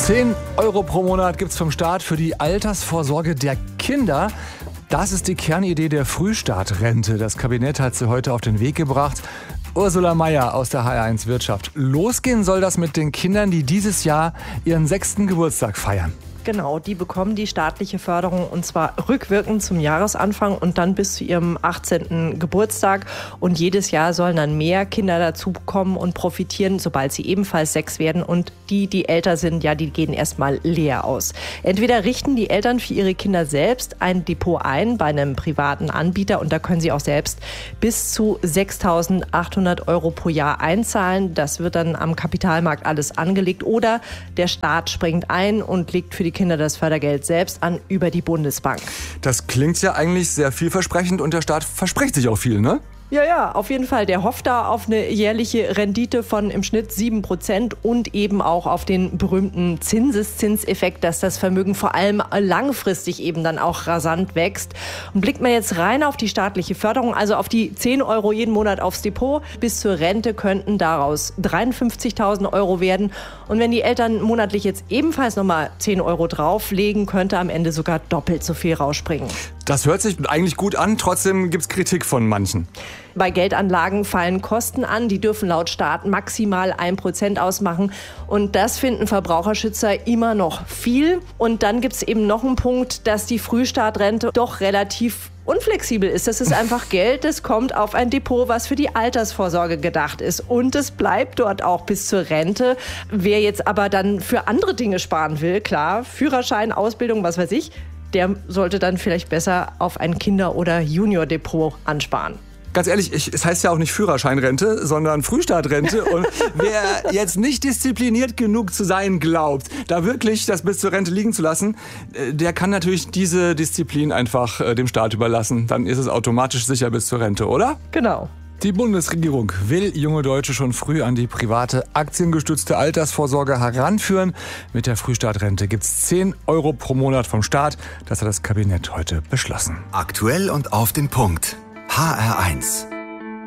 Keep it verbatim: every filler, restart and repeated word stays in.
zehn Euro pro Monat gibt's vom Staat für die Altersvorsorge der Kinder. Das ist die Kernidee der Frühstartrente. Das Kabinett hat sie heute auf den Weg gebracht. Ursula Meier aus der H R eins Wirtschaft. Losgehen soll das mit den Kindern, die dieses Jahr ihren sechsten Geburtstag feiern. Genau, die bekommen die staatliche Förderung und zwar rückwirkend zum Jahresanfang und dann bis zu ihrem achtzehnten Geburtstag. Und jedes Jahr sollen dann mehr Kinder dazu bekommen und profitieren, sobald sie ebenfalls sechs werden. Und die, die älter sind, ja, die gehen erstmal leer aus. Entweder richten die Eltern für ihre Kinder selbst ein Depot ein bei einem privaten Anbieter und da können sie auch selbst bis zu sechstausendachthundert Euro pro Jahr einzahlen. Das wird dann am Kapitalmarkt alles angelegt oder der Staat springt ein und legt für die Kinder das Fördergeld selbst an über die Bundesbank. Das klingt ja eigentlich sehr vielversprechend und der Staat verspricht sich auch viel, ne? Ja, ja, auf jeden Fall. Der hofft da auf eine jährliche Rendite von im Schnitt sieben Prozent und eben auch auf den berühmten Zinseszinseffekt, dass das Vermögen vor allem langfristig eben dann auch rasant wächst. Und blickt man jetzt rein auf die staatliche Förderung, also auf die zehn Euro jeden Monat aufs Depot, bis zur Rente könnten daraus dreiundfünfzigtausend Euro werden. Und wenn die Eltern monatlich jetzt ebenfalls nochmal zehn Euro drauflegen, könnte am Ende sogar doppelt so viel rausspringen. Das hört sich eigentlich gut an, trotzdem gibt's Kritik von manchen. Bei Geldanlagen fallen Kosten an, die dürfen laut Staat maximal ein Prozent ausmachen. Und das finden Verbraucherschützer immer noch viel. Und dann gibt es eben noch einen Punkt, dass die Frühstartrente doch relativ unflexibel ist. Das ist einfach Geld, das kommt auf ein Depot, was für die Altersvorsorge gedacht ist. Und es bleibt dort auch bis zur Rente. Wer jetzt aber dann für andere Dinge sparen will, klar, Führerschein, Ausbildung, was weiß ich, der sollte dann vielleicht besser auf ein Kinder- oder Junior-Depot ansparen. Ganz ehrlich, ich, es heißt ja auch nicht Führerscheinrente, sondern Frühstartrente. Und wer jetzt nicht diszipliniert genug zu sein glaubt, da wirklich das bis zur Rente liegen zu lassen, der kann natürlich diese Disziplin einfach äh, dem Staat überlassen. Dann ist es automatisch sicher bis zur Rente, oder? Genau. Die Bundesregierung will junge Deutsche schon früh an die private aktiengestützte Altersvorsorge heranführen. Mit der Frühstartrente gibt's zehn Euro pro Monat vom Staat. Das hat das Kabinett heute beschlossen. Aktuell und auf den Punkt. H R eins.